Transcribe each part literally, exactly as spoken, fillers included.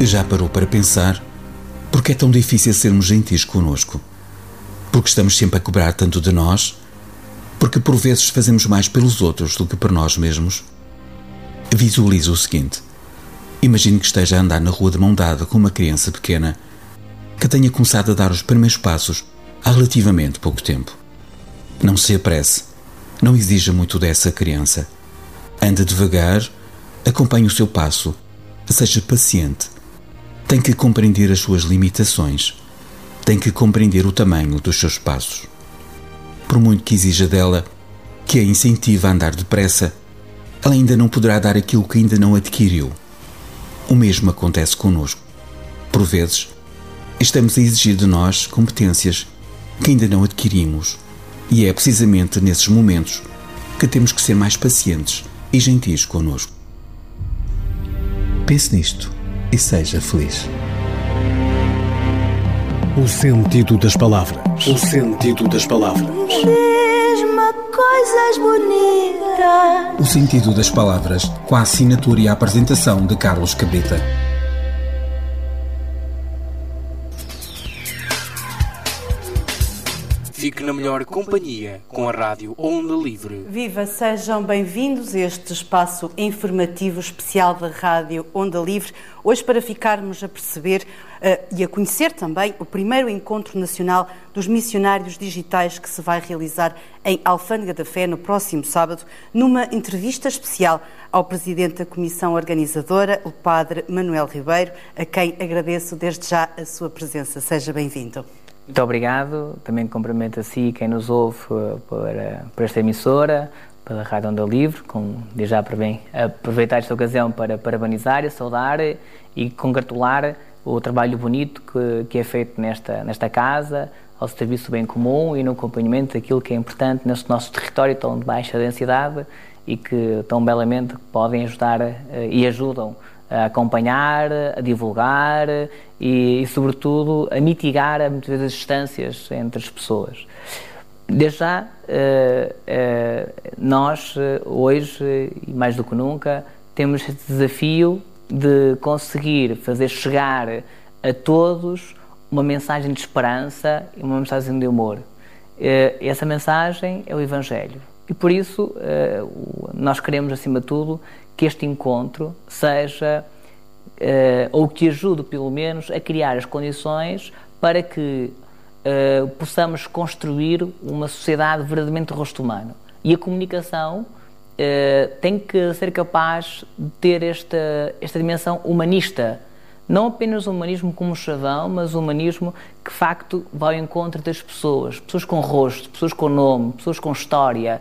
Já parou para pensar porque é tão difícil sermos gentis connosco? Porque estamos sempre a cobrar tanto de nós? Porque por vezes fazemos mais pelos outros do que por nós mesmos? Visualize o seguinte. Imagine que esteja a andar na rua de mão dada com uma criança pequena que tenha começado a dar os primeiros passos há relativamente pouco tempo. Não se apresse, não exija muito dessa criança. Ande devagar, acompanhe o seu passo, seja paciente. Tem que compreender as suas limitações, tem que compreender o tamanho dos seus passos. Por muito que exija dela que a incentive a andar depressa, ela ainda não poderá dar aquilo que ainda não adquiriu. O mesmo acontece connosco. Por vezes, estamos a exigir de nós competências que ainda não adquirimos, e é precisamente nesses momentos que temos que ser mais pacientes e gentis connosco. Pense nisto e seja feliz. O sentido das palavras. O sentido das palavras. Diz-me coisas bonitas. O sentido das palavras, com a assinatura e a apresentação de Carlos Cabrita. Fique na melhor companhia com a Rádio Onda Livre. Viva, sejam bem-vindos a este espaço informativo especial da Rádio Onda Livre. Hoje para ficarmos a perceber uh, e a conhecer também o primeiro Encontro Nacional dos Missionários Digitais que se vai realizar em Alfândega da Fé no próximo sábado, numa entrevista especial ao Presidente da Comissão Organizadora, o Padre Manuel Ribeiro, a quem agradeço desde já a sua presença. Seja bem-vindo. Muito obrigado, também cumprimento a si quem nos ouve por, por esta emissora, pela Rádio Onda Livre, com, desde já aproveitar esta ocasião para parabenizar e saudar e congratular o trabalho bonito que, que é feito nesta, nesta casa, ao serviço do bem comum e no acompanhamento daquilo que é importante neste nosso território tão de baixa densidade e que tão belamente podem ajudar e ajudam a acompanhar, a divulgar e, e, sobretudo, a mitigar muitas vezes as distâncias entre as pessoas. Desde já, uh, uh, nós, uh, hoje, e mais do que nunca, temos este desafio de conseguir fazer chegar a todos uma mensagem de esperança e uma mensagem de amor. Uh, essa mensagem é o Evangelho. E por isso, uh, nós queremos, acima de tudo, que este encontro seja, uh, ou que ajude, pelo menos, a criar as condições para que uh, possamos construir uma sociedade verdadeiramente rosto humano. E a comunicação uh, tem que ser capaz de ter esta, esta dimensão humanista. Não apenas o humanismo como chavão, mas o humanismo que, de facto, vai ao encontro das pessoas. Pessoas com rosto, pessoas com nome, pessoas com história.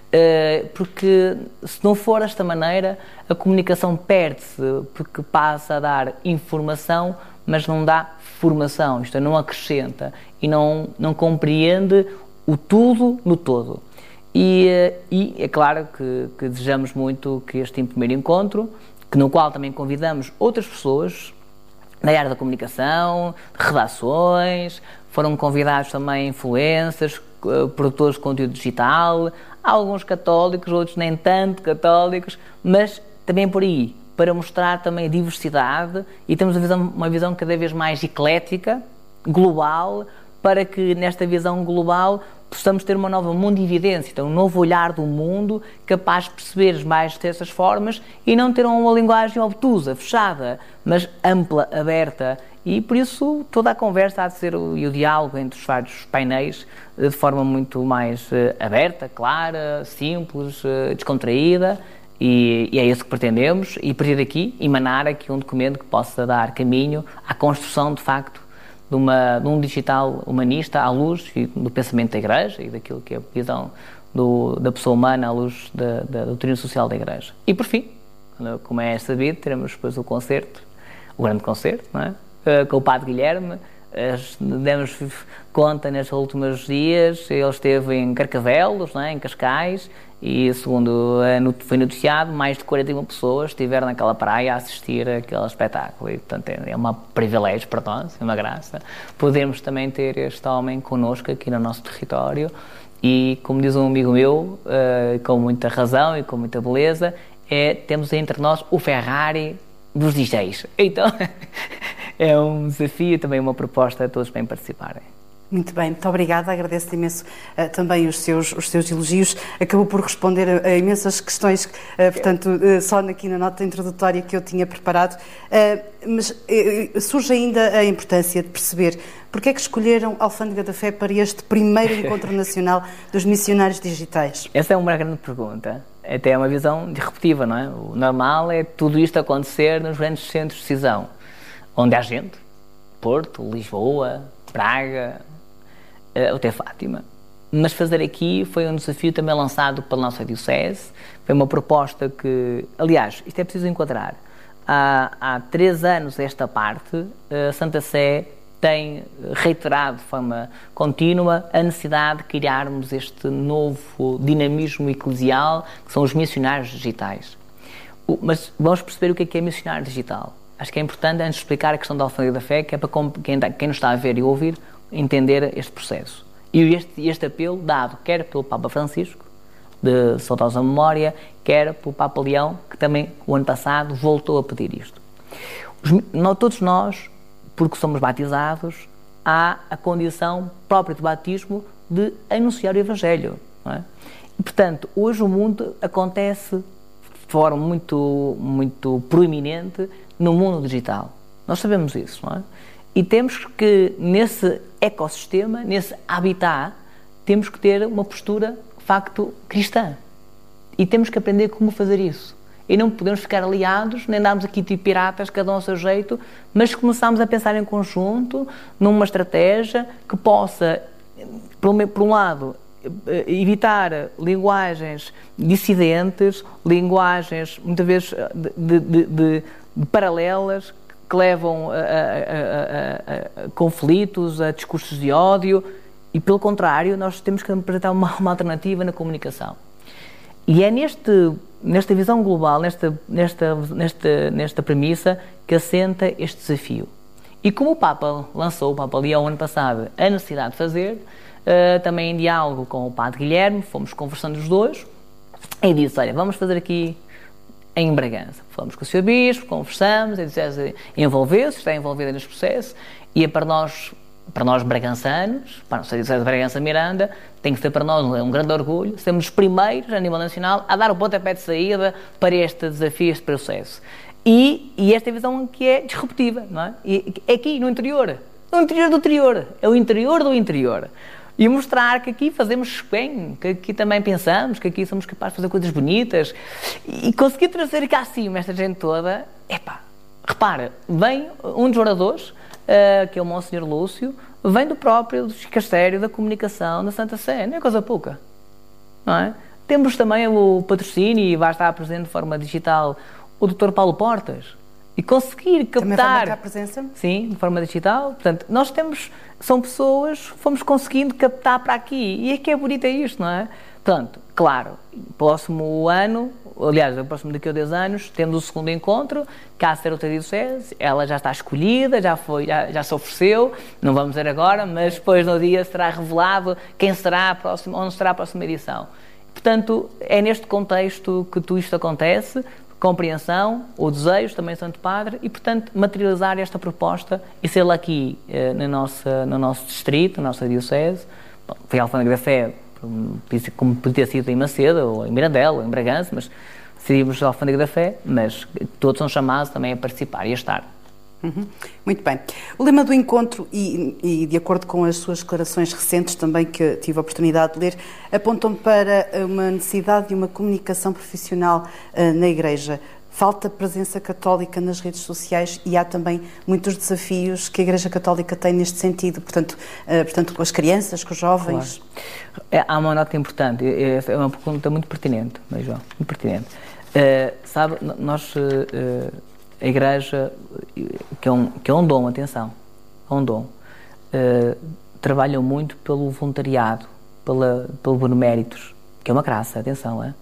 Porque, se não for desta maneira, a comunicação perde-se, porque passa a dar informação, mas não dá formação. Isto é, não acrescenta e não, não compreende o tudo no todo. E, e é claro que, que desejamos muito que este primeiro encontro, que no qual também convidamos outras pessoas da área da comunicação, de redações, foram convidados também influencers, produtores de conteúdo digital, alguns católicos, outros nem tanto católicos, mas também por aí, para mostrar também a diversidade e temos uma visão, uma visão cada vez mais eclética, global, para que nesta visão global possamos ter uma nova mundividência, então um novo olhar do mundo capaz de perceber mais dessas formas e não ter uma linguagem obtusa, fechada, mas ampla, aberta. E por isso toda a conversa há de ser o, e o diálogo entre os vários painéis de forma muito mais uh, aberta, clara, simples, uh, descontraída e, e é isso que pretendemos e a partir daqui emanar aqui um documento que possa dar caminho à construção de facto de, uma, de um digital humanista à luz do pensamento da Igreja e daquilo que é a visão do, da pessoa humana à luz da, da doutrina social da Igreja. E por fim, como é sabido, teremos depois o concerto, o grande concerto, não é? Com o Padre Guilherme, demos conta nestes últimos dias, ele esteve em Carcavelos, não é? Em Cascais, e segundo foi noticiado, mais de quarenta e uma pessoas estiveram naquela praia a assistir àquele espetáculo, e portanto é um privilégio para nós, é uma graça, podermos também ter este homem connosco aqui no nosso território, e como diz um amigo meu, com muita razão e com muita beleza, é, temos entre nós o Ferrari dos D Js. Então, é um desafio, também uma proposta a todos para participarem. Muito bem, muito obrigada, agradeço imenso uh, também os seus, os seus elogios. Acabou por responder a, a imensas questões, uh, portanto, uh, só aqui na nota introdutória que eu tinha preparado. Uh, mas uh, surge ainda a importância de perceber porque é que escolheram a Alfândega da Fé para este primeiro encontro nacional dos missionários digitais? Essa é uma grande pergunta. Até é uma visão disruptiva, não é? O normal é tudo isto acontecer nos grandes centros de decisão, onde há gente, Porto, Lisboa, Braga, até Fátima. Mas fazer aqui foi um desafio também lançado pela nossa Diocese, foi uma proposta que, aliás, isto é preciso enquadrar. Há, há três anos esta parte, a Santa Sé tem reiterado de forma contínua a necessidade de criarmos este novo dinamismo eclesial, que são os missionários digitais. Mas vamos perceber o que é que é missionário digital. Acho que é importante, antes de explicar a questão da Alfândega da Fé, que é para quem, quem nos está a ver e ouvir, entender este processo. E este, este apelo dado quer pelo Papa Francisco, de saudosa memória, quer pelo Papa Leão, que também, o ano passado, voltou a pedir isto. Os, nós, todos nós, porque somos batizados, há a condição própria do batismo de anunciar o Evangelho. Não é? E, portanto, hoje o mundo acontece de forma muito, muito proeminente no mundo digital. Nós sabemos isso, não é? E temos que, nesse ecossistema, nesse habitat, temos que ter uma postura, de facto, cristã. E temos que aprender como fazer isso. E não podemos ficar aliados, nem darmos aqui tipo piratas, cada um ao seu jeito, mas começamos a pensar em conjunto, numa estratégia que possa, por um lado, evitar linguagens dissidentes, linguagens, muitas vezes, de, de, de, de paralelas, que levam a, a, a, a, a conflitos, a discursos de ódio, e pelo contrário, nós temos que apresentar uma, uma alternativa na comunicação. E é neste, nesta visão global, nesta, nesta, nesta, nesta premissa, que assenta este desafio. E como o Papa lançou, o Papa Leão, ano passado, a necessidade de fazer, uh, também em diálogo com o Padre Guilherme, fomos conversando os dois, e disse, olha, vamos fazer aqui em Bragança. Falamos com o senhor Bispo, conversamos, a Diocese envolveu-se, está envolvida neste processo, e é para nós, para nós bragançanos, para a nossa Diocese de Bragança Miranda, tem que ser para nós um grande orgulho, sermos os primeiros, a nível nacional, a dar o pontapé de saída para este desafio, este processo. E, e esta visão que é disruptiva, não é? E, é aqui, no interior, no interior do interior, é o interior do interior. E mostrar que aqui fazemos bem, que aqui também pensamos, que aqui somos capazes de fazer coisas bonitas. E conseguir trazer cá acima esta gente toda, epá, repara, vem um dos oradores, uh, que é o Monsenhor Lúcio, vem do próprio Dicastério da Comunicação da Santa Sé, não é coisa pouca, não é? Temos também o patrocínio, e vai estar presente de forma digital, o doutor Paulo Portas, e conseguir captar... Também vai marcar presença? Sim, de forma digital. Portanto, nós temos... São pessoas, fomos conseguindo captar para aqui. E é que é bonito é isto, não é? Portanto, claro, próximo ano, aliás, próximo daqui a dez anos, temos o segundo encontro, cá a ser outra Diocese, ela já está escolhida, já, foi, já, já se ofereceu, não vamos dizer agora, mas depois no dia será revelado quem será a próxima, onde será a próxima edição. Portanto, é neste contexto que tudo isto acontece, compreensão, o desejo, também Santo Padre, e, portanto, materializar esta proposta e ser aqui eh, na nossa, no nosso distrito, na nossa Diocese. Bom, foi a Alfândega da Fé, como podia ter sido em Macedo, ou em Mirandela, ou em Bragança, mas seríamos a Alfândega da Fé, mas todos são chamados também a participar e a estar. Uhum. Muito bem. O lema do encontro, e, e de acordo com as suas declarações recentes também, que tive a oportunidade de ler, apontam para uma necessidade de uma comunicação profissional uh, na Igreja. Falta presença católica nas redes sociais e há também muitos desafios que a Igreja Católica tem neste sentido, portanto, uh, portanto com as crianças, com os jovens. Claro. É, há uma nota importante, é uma pergunta muito pertinente, mas, João, muito pertinente. Uh, sabe, nós... Uh, A Igreja, que é um, que é um dom, atenção, é um dom, uh, trabalham muito pelo voluntariado, pela, pelo beneméritos, que é uma graça, atenção, é?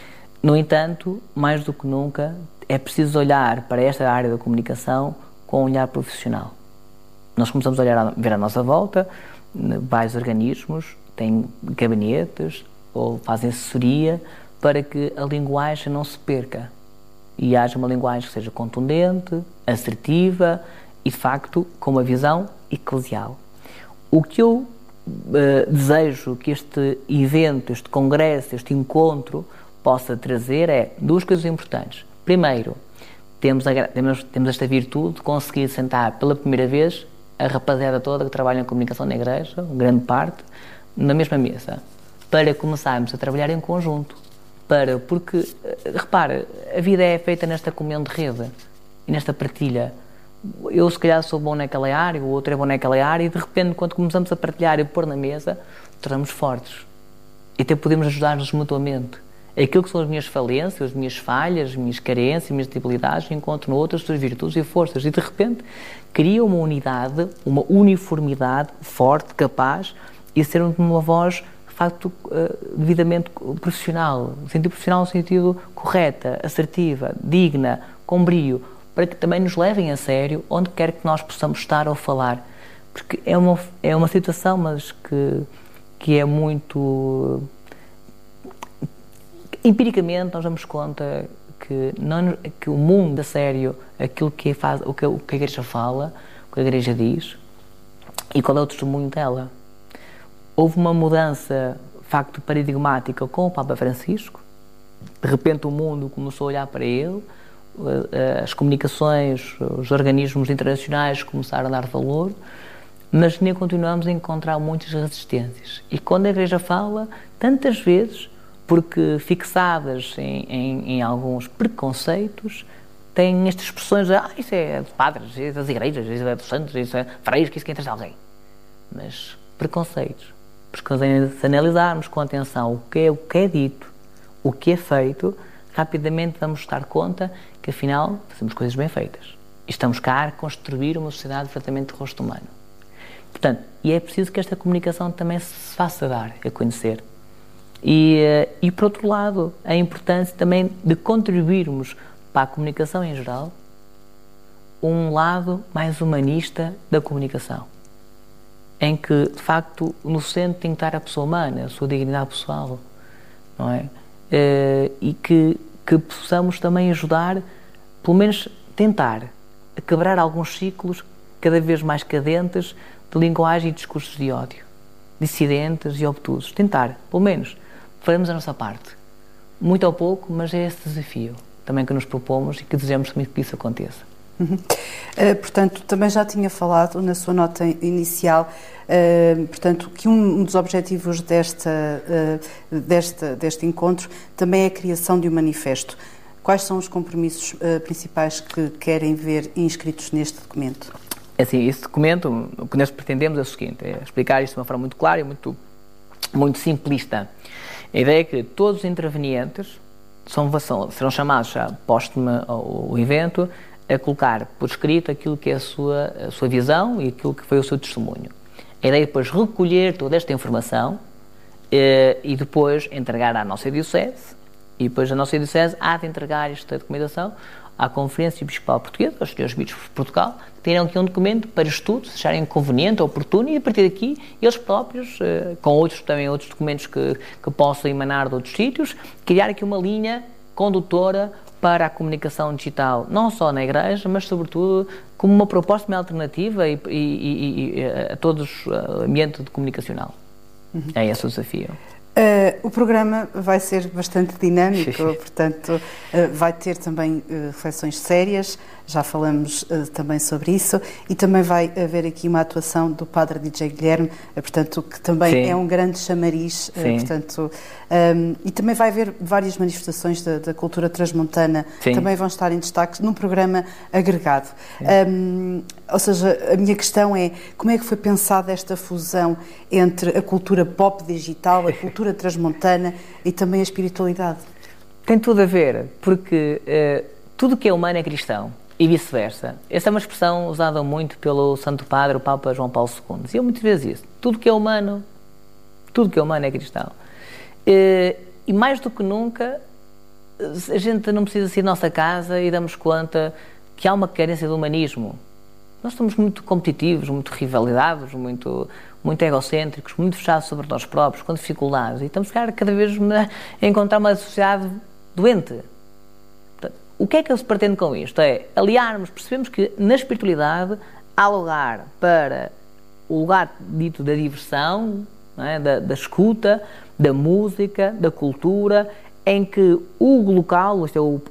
No entanto, mais do que nunca, é preciso olhar para esta área da comunicação com um olhar profissional. Nós começamos a olhar, a ver à nossa volta, vários organismos, têm gabinetes ou fazem assessoria para que a linguagem não se perca. e haja uma linguagem que seja contundente, assertiva e, de facto, com uma visão eclesial. O que eu uh, desejo que este evento, este congresso, este encontro possa trazer é duas coisas importantes. Primeiro, temos, a, temos, temos esta virtude de conseguir sentar pela primeira vez a rapaziada toda que trabalha em comunicação na Igreja, grande parte, na mesma mesa, para começarmos a trabalhar em conjunto. Para, porque, repara, a vida é feita nesta comunhão de rede e nesta partilha. Eu, se calhar, sou bom naquela área, o outro é bom naquela área, e de repente, quando começamos a partilhar e a pôr na mesa, tornamos fortes. E até podemos ajudar-nos mutuamente. Aquilo que são as minhas falências, as minhas falhas, as minhas carências, as minhas debilidades, encontro no outro as suas virtudes e forças. E, de repente, cria uma unidade, uma uniformidade forte, capaz, e ser uma voz, de facto, devidamente profissional. Sentido profissional no sentido correta, assertiva, digna, com brio, para que também nos levem a sério onde quer que nós possamos estar ou falar. Porque é uma, é uma situação, mas que, que é muito... Empiricamente, nós damos conta que, não, que o mundo, a sério, aquilo que, faz, o, que, o que a Igreja fala, o que a Igreja diz, e qual é o testemunho dela. Houve uma mudança, de facto, paradigmática com o Papa Francisco. De repente o mundo começou a olhar para ele, as comunicações, os organismos internacionais começaram a dar valor, mas nem continuamos a encontrar muitas resistências. E quando a Igreja fala, tantas vezes, porque fixadas em, em, em alguns preconceitos, têm estas expressões de ah, isso é dos padres, isso é das igrejas, isso é dos santos, isso é freios, que isso que interessa a alguém. Mas preconceitos. Porque se analisarmos com atenção o que é, o que é dito, o que é feito, rapidamente vamos dar conta que, afinal, fazemos coisas bem feitas. E estamos cá a construir uma sociedade verdadeiramente de rosto humano. Portanto, e é preciso que esta comunicação também se faça dar a conhecer. E, e, por outro lado, a importância também de contribuirmos para a comunicação em geral um lado mais humanista da comunicação, em que, de facto, no centro tem que estar a pessoa humana, a sua dignidade pessoal, não é? E que, que possamos também ajudar, pelo menos tentar, a quebrar alguns ciclos cada vez mais cadentes de linguagem e discursos de ódio, dissidentes e obtusos. Tentar, pelo menos, faremos a nossa parte. Muito ou pouco, mas é esse desafio também que nos propomos e que desejamos que isso aconteça. Uhum. Uh, portanto, também já tinha falado na sua nota inicial, uh, portanto, que um, um dos objetivos desta, uh, desta, deste encontro também é a criação de um manifesto. Quais são os compromissos uh, principais que querem ver inscritos neste documento? Assim, esse documento, o que nós pretendemos é o seguinte, é explicar isto de uma forma muito clara e muito, muito simplista. A ideia é que todos os intervenientes são, serão chamados, após o evento, a colocar por escrito aquilo que é a sua, a sua visão e aquilo que foi o seu testemunho. A ideia é depois recolher toda esta informação eh, e depois entregar à nossa Diocese, e depois a nossa Diocese há de entregar esta documentação à Conferência Episcopal Portuguesa, aos senhores bispos de Portugal, que terão aqui um documento para estudo, se acharem conveniente ou oportuno, e a partir daqui eles próprios, eh, com outros também outros documentos que, que possam emanar de outros sítios, criar aqui uma linha condutora para a comunicação digital, não só na Igreja, mas sobretudo como uma proposta, uma alternativa e, e, e, e a todo o ambiente comunicacional. Uhum. É esse o desafio. Uh, o programa vai ser bastante dinâmico, portanto, uh, vai ter também uh, reflexões sérias, já falamos uh, também sobre isso, e também vai haver aqui uma atuação do Padre D J Guilherme, uh, portanto, que também Sim. é um grande chamariz, uh, portanto, um, e também vai haver várias manifestações da, da cultura transmontana, Sim. também vão estar em destaque num programa agregado. Um, ou seja, a minha questão é, como é que foi pensada esta fusão entre a cultura pop digital, a cultura transmontana e também a espiritualidade? Tem tudo a ver, porque uh, tudo que é humano é cristão e vice-versa. Essa é uma expressão usada muito pelo Santo Padre, o Papa João Paulo segundo. Dizia muitas vezes isso. Tudo que é humano, tudo que é humano é cristão. Uh, e mais do que nunca, a gente não precisa sair da nossa casa e damos conta que há uma carência de humanismo. Nós somos muito competitivos, muito rivalidades, muito, muito egocêntricos, muito fechados sobre nós próprios, com dificuldades. E estamos a cada vez a encontrar uma sociedade doente. o que é que se pretende com isto? É aliarmos, percebemos que na espiritualidade há lugar para o lugar dito da diversão, não é? da, da escuta, da música, da cultura, em que o local, isto é o